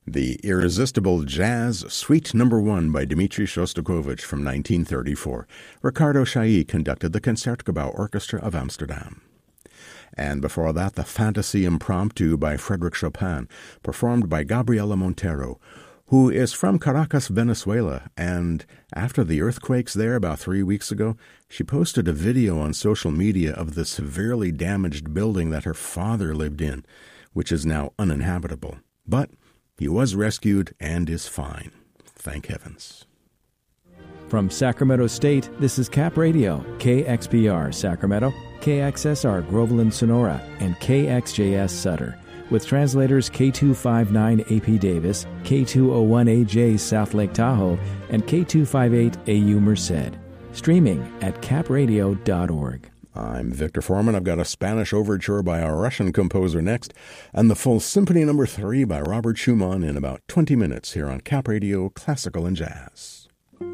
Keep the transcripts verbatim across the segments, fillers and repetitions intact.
The Irresistible Jazz Suite Number One by Dmitri Shostakovich from nineteen thirty-four. Ricardo Chailly conducted the Concertgebouw Orchestra of Amsterdam. And before that, the Fantasy Impromptu by Frédéric Chopin, performed by Gabriela Montero, who is from Caracas, Venezuela, and after the earthquakes there about three weeks ago, she posted a video on social media of the severely damaged building that her father lived in, which is now uninhabitable. But he was rescued and is fine. Thank heavens. From Sacramento State, this is Cap Radio, K X P R Sacramento, K X S R Groveland Sonora, and K X J S Sutter, with translators K two fifty-nine A P Davis, K two oh one A J South Lake Tahoe, and K two fifty-eight A U Merced. Streaming at cap radio dot org. I'm Victor Foreman. I've got a Spanish overture by a Russian composer next, and the full Symphony Number Three by Robert Schumann in about twenty minutes here on Cap Radio Classical and Jazz.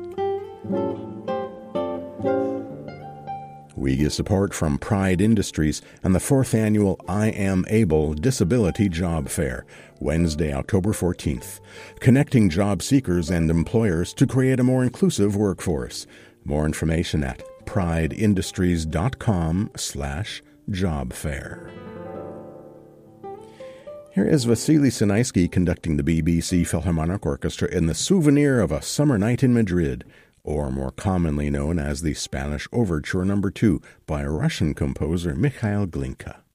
We get support from Pride Industries and the fourth annual I Am Able Disability Job Fair, Wednesday, October fourteenth, connecting job seekers and employers to create a more inclusive workforce. More information at prideindustries.com slash job fair. Here is Vasily Sinaisky conducting the B B C Philharmonic Orchestra in the Souvenir of a Summer Night in Madrid, or more commonly known as the Spanish Overture Number Two by Russian composer Mikhail Glinka.